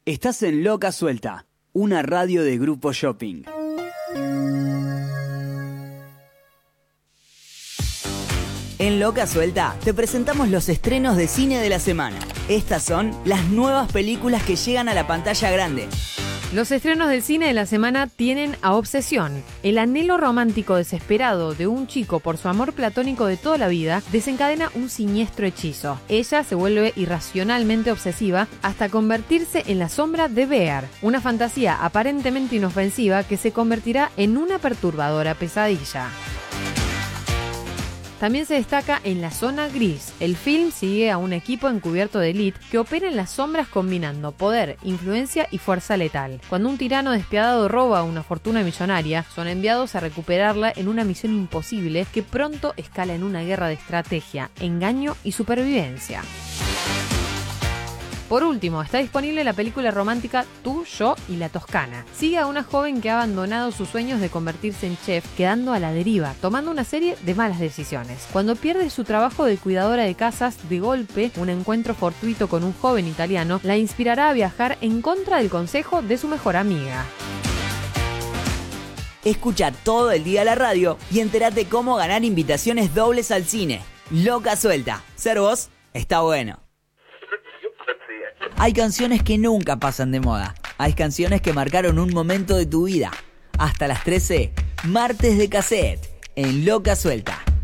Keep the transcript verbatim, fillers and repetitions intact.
Estás en Loca Suelta, una radio de Grupo Shopping. En Loca Suelta te presentamos los estrenos de cine de la semana. Estas son las nuevas películas que llegan a la pantalla grande. Los estrenos del cine de la semana tienen a Obsesión. El anhelo romántico desesperado de un chico por su amor platónico de toda la vida desencadena un siniestro hechizo. Ella se vuelve irracionalmente obsesiva hasta convertirse en la sombra de Bear, una fantasía aparentemente inofensiva que se convertirá en una perturbadora pesadilla. También se destaca En la zona gris. El film sigue a un equipo encubierto de élite que opera en las sombras combinando poder, influencia y fuerza letal. Cuando un tirano despiadado roba una fortuna millonaria, son enviados a recuperarla en una misión imposible que pronto escala en una guerra de estrategia, engaño y supervivencia. Por último, está disponible la película romántica Tú, yo y la Toscana. Sigue a una joven que ha abandonado sus sueños de convertirse en chef, quedando a la deriva, tomando una serie de malas decisiones. Cuando pierde su trabajo de cuidadora de casas, de golpe, un encuentro fortuito con un joven italiano la inspirará a viajar en contra del consejo de su mejor amiga. Escucha todo el día la radio y entérate cómo ganar invitaciones dobles al cine. Loca Suelta. Ser vos está bueno. Hay canciones que nunca pasan de moda. Hay canciones que marcaron un momento de tu vida. Hasta las trece, martes de cassette, en Loca Suelta.